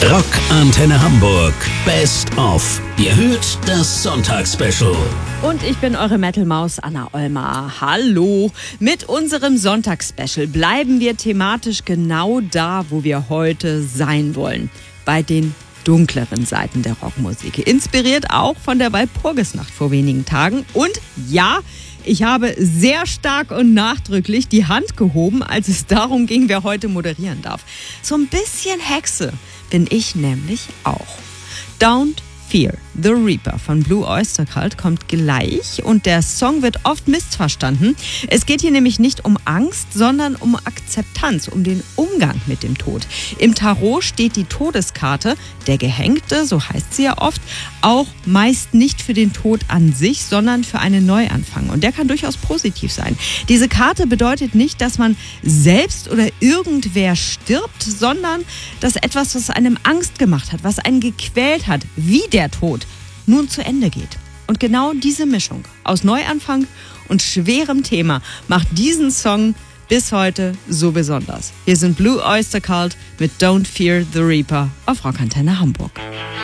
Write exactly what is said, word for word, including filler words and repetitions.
Rock Antenne Hamburg Best of. Ihr hört das Sonntagsspecial. Und ich bin eure Metal-Maus Anna Olmer. Hallo! Mit unserem Sonntagsspecial bleiben wir thematisch genau da, wo wir heute sein wollen. Bei den dunkleren Seiten der Rockmusik. Inspiriert auch von der Walpurgisnacht vor wenigen Tagen. Und ja, ich habe sehr stark und nachdrücklich die Hand gehoben, als es darum ging, wer heute moderieren darf. So ein bisschen Hexe bin ich nämlich auch. Don't Fear the Reaper von Blue Oyster Cult kommt gleich und der Song wird oft missverstanden. Es geht hier nämlich nicht um Angst, sondern um Akzeptanz, um den Umgang mit dem Tod. Im Tarot steht die Todeskarte, der Gehängte, so heißt sie ja oft, auch meist nicht für den Tod an sich, sondern für einen Neuanfang. Und der kann durchaus positiv sein. Diese Karte bedeutet nicht, dass man selbst oder irgendwer stirbt, sondern dass etwas, was einem Angst gemacht hat, was einen gequält hat, wie der Tod, nun zu Ende geht. Und genau diese Mischung aus Neuanfang und schwerem Thema macht diesen Song bis heute so besonders. Hier sind Blue Oyster Cult mit Don't Fear the Reaper auf Rock Antenne Hamburg.